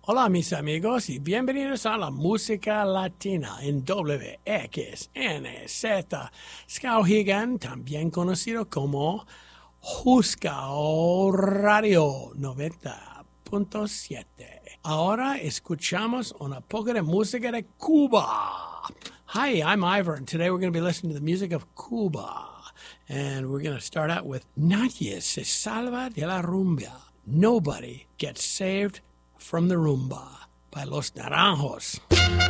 Hola mis amigos y bienvenidos a la música latina en WXNZ Skowhegan, también conocido como Jusco Radio 90.7. Ahora escuchamos una poca de música de Cuba. Hi, I'm Ivor, and today we're going to be listening to the music of Cuba. And we're going to start out with Nadie se salva de la rumba. Nobody gets saved from the rumba by Los Naranjos.